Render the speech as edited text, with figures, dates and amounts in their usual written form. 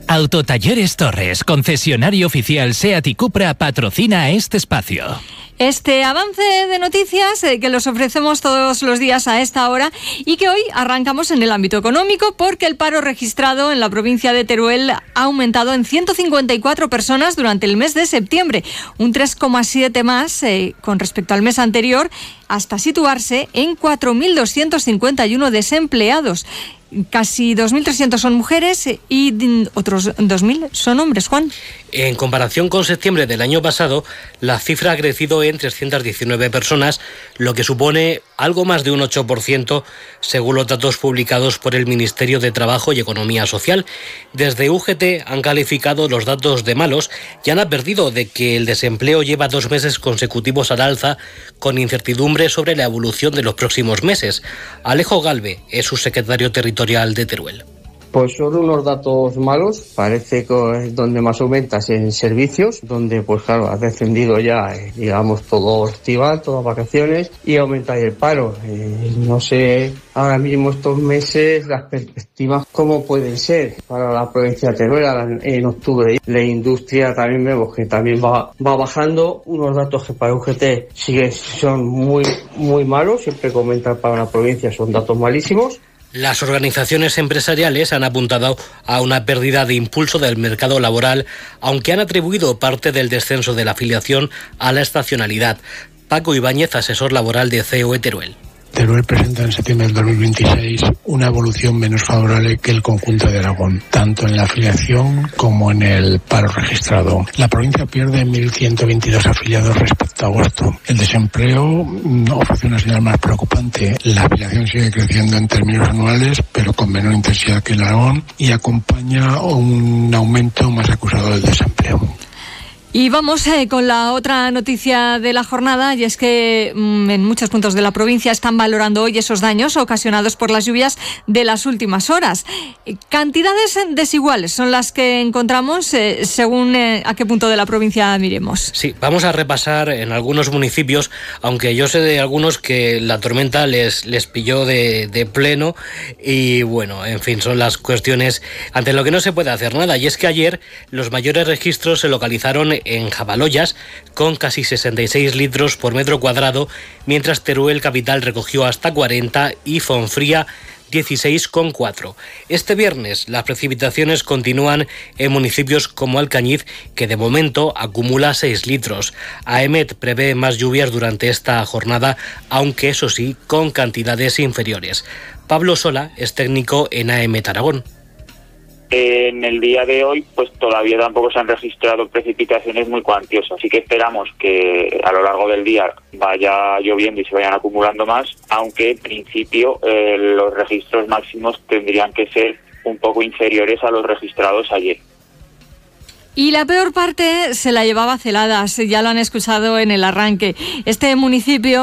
Autotalleres Torres, concesionario oficial SEAT y Cupra, patrocina este espacio. Este avance de noticias que los ofrecemos todos los días a esta hora y que hoy arrancamos en el ámbito económico porque el paro registrado en la provincia de Teruel ha aumentado en 154 personas durante el mes de septiembre, un 3,7 más con respecto al mes anterior, hasta situarse en 4.251 desempleados. Casi 2.300 son mujeres y otros 2.000 son hombres, Juan. En comparación con septiembre del año pasado, la cifra ha crecido en 319 personas, lo que supone algo más de un 8%, según los datos publicados por el Ministerio de Trabajo y Economía Social. Desde UGT han calificado los datos de malos y han advertido de que el desempleo lleva 2 meses consecutivos al alza, con incertidumbre sobre la evolución de los próximos meses. Alejo Galve es su secretario territorial de Teruel. Pues son unos datos malos, parece que es donde más aumentas en servicios, donde pues claro, has descendido ya, digamos, todo estival, todas vacaciones y aumenta el paro. No sé ahora mismo estos meses las perspectivas cómo pueden ser para la provincia de Teruel en octubre. La industria también vemos que también va bajando, unos datos que para UGT son muy malos, siempre que aumentan para una provincia son datos malísimos. Las organizaciones empresariales han apuntado a una pérdida de impulso del mercado laboral, aunque han atribuido parte del descenso de la afiliación a la estacionalidad. Paco Ibáñez, asesor laboral de COE Teruel. Teruel presenta en septiembre del 2026 una evolución menos favorable que el conjunto de Aragón, tanto en la afiliación como en el paro registrado. La provincia pierde 1.122 afiliados respecto a agosto. El desempleo ofrece una señal más preocupante. La afiliación sigue creciendo en términos anuales, pero con menor intensidad que el Aragón, y acompaña un aumento más acusado del desempleo. Y vamos con la otra noticia de la jornada, y es que en muchos puntos de la provincia están valorando hoy esos daños ocasionados por las lluvias de las últimas horas. Cantidades desiguales son las que encontramos según a qué punto de la provincia miremos. Sí, vamos a repasar en algunos municipios, aunque yo sé de algunos que la tormenta les pilló de pleno y bueno, en fin, son las cuestiones ante lo que no se puede hacer nada. Y es que ayer los mayores registros se localizaron en Jabaloyas, con casi 66 litros por metro cuadrado, mientras Teruel capital recogió hasta 40 y Fonfría 16,4. Este viernes las precipitaciones continúan en municipios como Alcañiz, que de momento acumula 6 litros. AEMET prevé más lluvias durante esta jornada, aunque eso sí, con cantidades inferiores. Pablo Sola es técnico en AEMET Aragón. En el día de hoy, pues todavía tampoco se han registrado precipitaciones muy cuantiosas, así que esperamos que a lo largo del día vaya lloviendo y se vayan acumulando más, aunque en principio los registros máximos tendrían que ser un poco inferiores a los registrados ayer. Y la peor parte se la llevaba Celadas, ya lo han escuchado en el arranque. Este municipio